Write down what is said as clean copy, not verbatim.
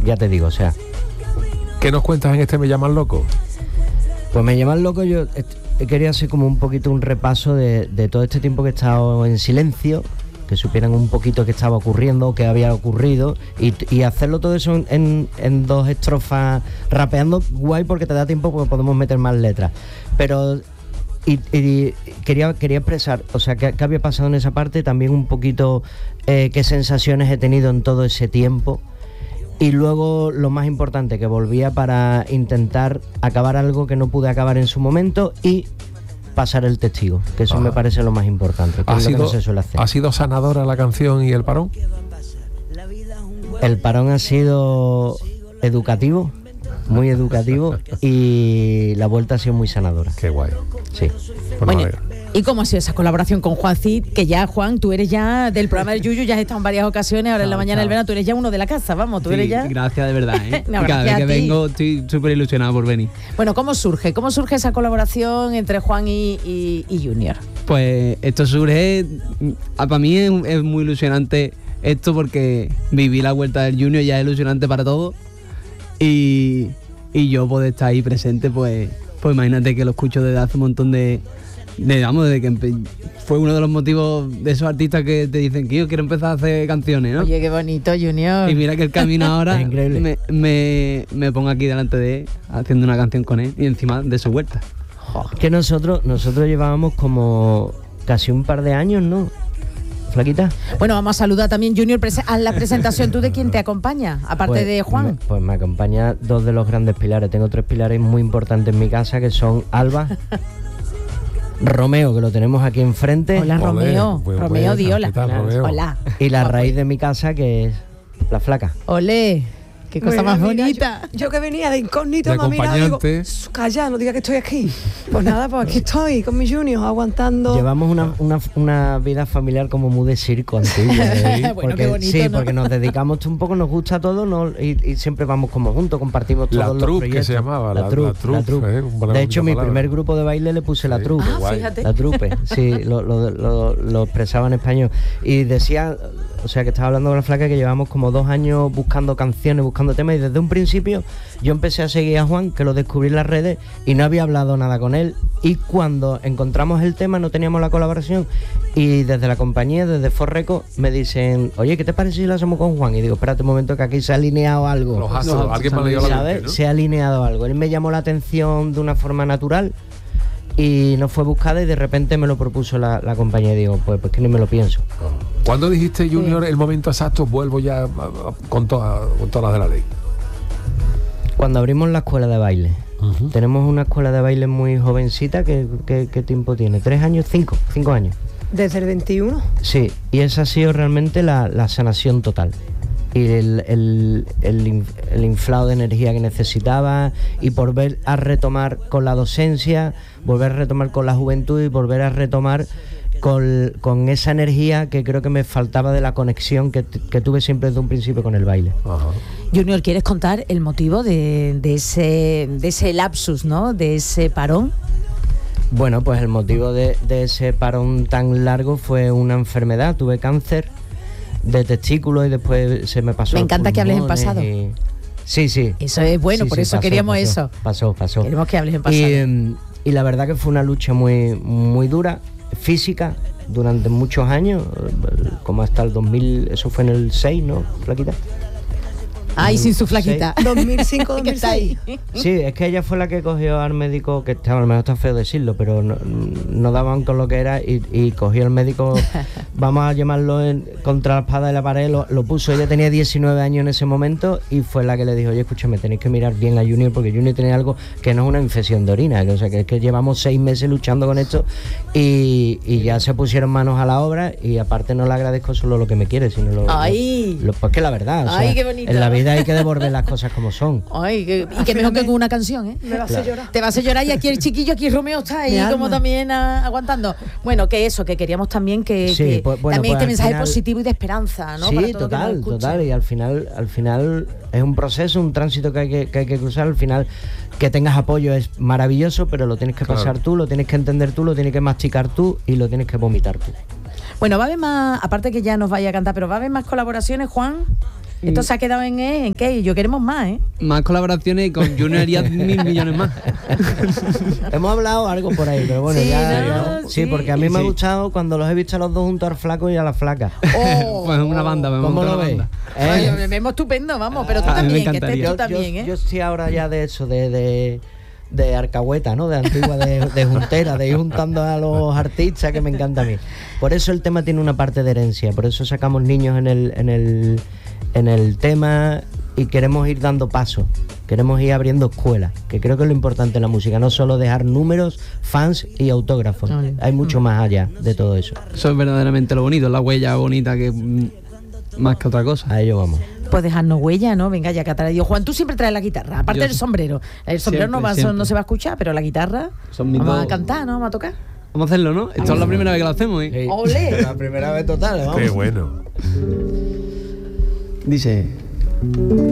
ya te digo, o sea. ¿Qué nos cuentas en este Me Llaman Loco? Pues Me Llaman Loco, yo quería hacer como un poquito un repaso de todo este tiempo que he estado en silencio, que supieran un poquito qué estaba ocurriendo, qué había ocurrido, y hacerlo todo eso en 2 estrofas rapeando, guay, porque te da tiempo porque podemos meter más letras. Pero y quería expresar, o sea, qué había pasado en esa parte, también un poquito qué sensaciones he tenido en todo ese tiempo. Y luego lo más importante, que volvía para intentar acabar algo que no pude acabar en su momento y pasar el testigo, que eso me parece lo más importante, que es lo que no se suele hacer. ¿Ha sido sanadora la canción y el parón? El parón ha sido educativo, muy educativo, y la vuelta ha sido muy sanadora. Qué guay. Sí. Bueno, ¿y cómo ha sido esa colaboración con Juan Cid? Que ya, Juan, tú eres ya del programa del Yuyu, ya has estado en varias ocasiones, ahora en la mañana del verano, tú eres ya uno de la casa, vamos, tú eres ya... Gracias, de verdad, No, cada vez que vengo estoy súper ilusionado por venir. Bueno, ¿cómo surge esa colaboración entre Juan y Junior? Pues esto surge, para mí es muy ilusionante esto, porque viví la vuelta del Junior, ya es ilusionante para todos, y yo poder estar ahí presente, pues imagínate que lo escucho desde hace un montón desde que fue uno de los motivos de esos artistas que te dicen que yo quiero empezar a hacer canciones, ¿no? Oye, qué bonito, Junior. Y mira que el camino ahora me pongo aquí delante de él haciendo una canción con él y encima de su vuelta. Que nosotros llevábamos como casi un par de años, ¿no? Flaquita. Bueno, vamos a saludar también, Junior, a la presentación. ¿Tú de quién te acompaña? Aparte de Juan. Pues me acompaña 2 de los grandes pilares. Tengo 3 pilares muy importantes en mi casa, que son Alba, Romeo, que lo tenemos aquí enfrente. Hola, Romeo. Romeo, di hola. ¿Qué tal, Romeo? Hola. Y la raíz de mi casa, que es la flaca. Olé. Qué cosa más bonita. Yo que venía de incógnito, de me ha mirado y digo, acompañante. calla, no diga que estoy aquí. Pues nada, pues aquí estoy con mi Junior aguantando. Llevamos una vida familiar como muy de circo antigua. Bueno, porque, qué bonito, sí, ¿no? porque nos dedicamos un poco, nos gusta todo, ¿no? Y siempre vamos como juntos, compartimos todos los troupe, proyectos. que se llamaba, la troupe, De hecho, mi primer grupo de baile le puse la troupe. Fíjate. La troupe, sí, lo expresaba en español. Y decía, o sea, que estaba hablando con la flaca, que llevamos como 2 años buscando canciones, buscando temas, y desde un principio yo empecé a seguir a Juan, que lo descubrí en las redes, y no había hablado nada con él, y cuando encontramos el tema no teníamos la colaboración, y desde la compañía, desde Forreco, me dicen, oye, ¿qué te parece si lo hacemos con Juan? Y digo, espérate un momento, que aquí se ha alineado algo. Los astros, alguien me ha leído la mente, ¿no? Se ha alineado algo. Él me llamó la atención de una forma natural y no fue buscada, y de repente me lo propuso la compañía, y digo, pues que ni me lo pienso. ¿Cuándo dijiste, Junior, el momento exacto, vuelvo ya con todas las de la ley? Cuando abrimos la escuela de baile. Uh-huh. Tenemos una escuela de baile muy jovencita. ¿Qué tiempo tiene? 3 años, 5 años. Desde el 21. Sí, y esa ha sido realmente la sanación total. Y el inflado de energía que necesitaba, y volver a retomar con la docencia, volver a retomar con la juventud, y volver a retomar con esa energía que creo que me faltaba, de la conexión que tuve siempre desde un principio con el baile. Ajá. Junior, ¿quieres contar el motivo de ese lapsus, ¿no? De ese parón? Bueno, pues el motivo de ese parón tan largo fue una enfermedad. Tuve cáncer de testículos y después se me pasó. Me encanta que hables en pasado. Sí. Eso es bueno, Sí, por sí, eso pasó, queríamos pasó, eso. Pasó. Queremos que hables en pasado. Y la verdad que fue una lucha muy, muy dura, física, durante muchos años, como hasta el 2000, eso fue en el 6, ¿no, Flaquita? Ay, sin su flaquita. 2005, 2006. Sí, es que ella fue la que cogió al médico, que a lo mejor está feo decirlo, pero no daban con lo que era, y cogió al médico, vamos a llamarlo contra la espada de la pared, lo puso. Ella tenía 19 años en ese momento, y fue la que le dijo, oye, escúchame, tenéis que mirar bien a Junior, porque Junior tiene algo que no es una infección de orina, o sea, que es que llevamos 6 meses luchando con esto, y ya se pusieron manos a la obra, y aparte no le agradezco solo lo que me quiere, sino pues que la verdad, o sea, ay, qué bonito. en la vida hay que devolver las cosas como son. Ay, y que mejor que con una canción, ¿eh? Me va a hacer llorar. Te va a hacer llorar, y aquí el chiquillo, aquí Romeo está ahí como también aguantando. Bueno, que eso, que queríamos también que Sí, pues, bueno, también pues este mensaje final, positivo y de esperanza, ¿no? Sí, Para todo total, y al final es un proceso, un tránsito que hay que cruzar. Al final, que tengas apoyo es maravilloso, pero lo tienes que pasar tú, lo tienes que entender tú, lo tienes que masticar tú, y lo tienes que vomitar tú. Bueno, va a haber más, aparte que ya nos vaya a cantar, pero va a haber más colaboraciones, Juan. Esto se ha quedado en qué, yo queremos más, ¿eh? Más colaboraciones y con Junior haría 1.000 millones más. Hemos hablado algo por ahí, pero bueno, Sí, ya. ¿no? Sí, Sí. porque a mí me ha Sí. gustado cuando los he visto a los dos junto al flaco y a la flaca. Pues una banda, me ¿Cómo monto lo una veis? banda. Ay, me vemos estupendo, vamos, pero tú A mí me también, que estés encantaría. tú también, ¿eh? Yo estoy ahora ya de eso, de arcahueta, ¿no? De antigua, de juntera, de ir juntando a los artistas, que me encanta a mí. Por eso el tema tiene una parte de herencia, por eso sacamos niños en el tema y queremos ir dando pasos, queremos ir abriendo escuelas, que creo que es lo importante en la música, no solo dejar números, fans y autógrafos. Vale. Hay mucho más allá de todo eso. Eso es verdaderamente lo bonito, la huella bonita que más que otra cosa. A ello vamos. Pues dejarnos huella, ¿no? Venga, ya que ha traído Juan, tú siempre traes la guitarra, aparte Yo del sí. sombrero. El sombrero Siempre, no, va, siempre. no se va a escuchar, pero la guitarra Son mis vamos a dos. cantar, ¿no? Vamos a tocar. Vamos a hacerlo, ¿no? Esto es la primera vez que lo hacemos, ¿eh? ¡Olé! La primera vez total, vamos. Qué bueno. Dice...